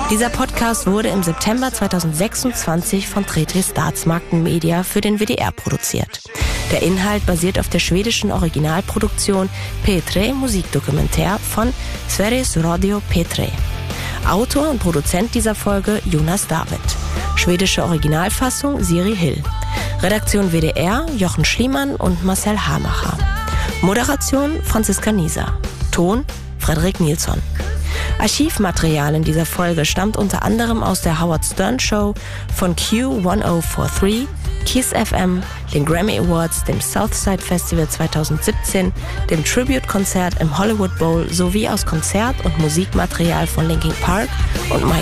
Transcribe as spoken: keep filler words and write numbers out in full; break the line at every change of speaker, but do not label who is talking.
Dieser Podcast wurde im September zweitausendsechsundzwanzig von P tre Staatsmakten Media für den W D R produziert. Der Inhalt basiert auf der schwedischen Originalproduktion P tre Musikdokumentär von Sveriges Radio P tre. Autor und Produzent dieser Folge Jonas David. Schwedische Originalfassung Siri Hill. Redaktion W D R Jochen Schliemann und Marcel Hamacher. Moderation Franziska Nieser. Ton Frederik Nilsson. Archivmaterial in dieser Folge stammt unter anderem aus der Howard Stern Show von Q tausendvierunddreißig, Kiss F M, den Grammy Awards, dem Southside Festival zweitausendsiebzehn, dem Tribute-Konzert im Hollywood Bowl sowie aus Konzert- und Musikmaterial von Linkin Park und My